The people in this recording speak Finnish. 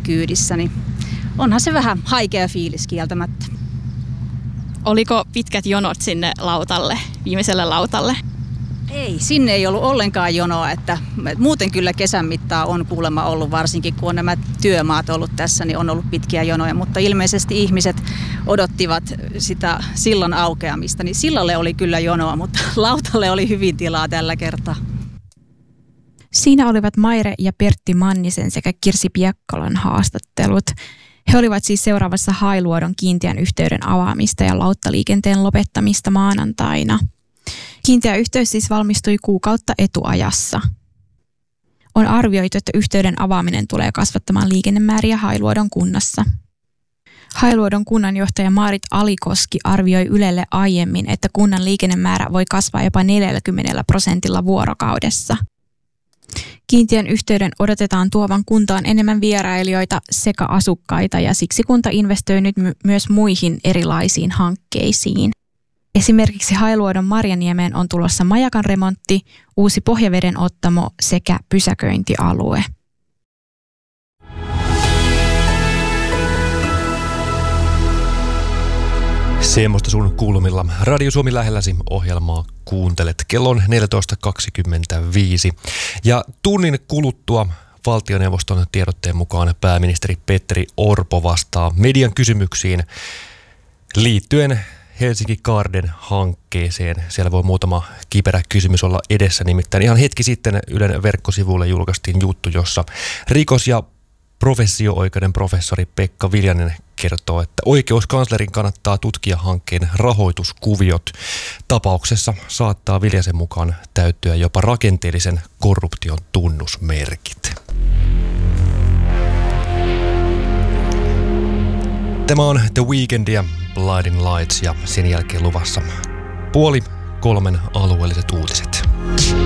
kyydissä, niin onhan se vähän haikea fiilis kieltämättä. Oliko pitkät jonot sinne lautalle, viimeiselle lautalle? Ei, sinne ei ollut ollenkaan jonoa, että muuten kyllä kesän mittaan on kuulemma ollut, varsinkin kun on nämä työmaat ollut tässä, niin on ollut pitkiä jonoja, mutta ilmeisesti ihmiset odottivat sitä sillan aukeamista, niin sillalle oli kyllä jonoa, mutta lautalle oli hyvin tilaa tällä kertaa. Siinä olivat Maire ja Pertti Mannisen sekä Kirsi Piekkalan haastattelut. He olivat siis seuraavassa Hailuodon kiinteän yhteyden avaamista ja lauttaliikenteen lopettamista maanantaina. Kiinteä yhteys siis valmistui kuukautta etuajassa. On arvioitu, että yhteyden avaaminen tulee kasvattamaan liikennemääriä Hailuodon kunnassa. Hailuodon kunnanjohtaja Maarit Alikoski arvioi Ylelle aiemmin, että kunnan liikennemäärä voi kasvaa jopa 40% vuorokaudessa. Kiinteän yhteyden odotetaan tuovan kuntaan enemmän vierailijoita sekä asukkaita ja siksi kunta investoi nyt myös muihin erilaisiin hankkeisiin. Esimerkiksi Hailuodon Marjaniemeen on tulossa majakan remontti, uusi pohjaveden ottamo sekä pysäköintialue. Semmoista sun kuulumilla Radio Suomi lähelläsi ohjelmaa kuuntelet. Kello on 14.25 ja tunnin kuluttua valtioneuvoston tiedotteen mukaan pääministeri Petteri Orpo vastaa median kysymyksiin liittyen Helsinki Garden hankkeeseen. Siellä voi muutama kiperä kysymys olla edessä, nimittäin ihan hetki sitten Ylen verkkosivuille julkaistiin juttu, jossa rikos- ja professio-oikeuden professori Pekka Viljanen kertoo, että oikeuskanslerin kannattaa tutkia hankkeen rahoituskuviot. Tapauksessa saattaa Viljasen mukaan täyttyä jopa rakenteellisen korruption tunnusmerkit. Tämä on The Weeknd ja Blinding Lights ja sen jälkeen luvassa 2:30 alueelliset uutiset.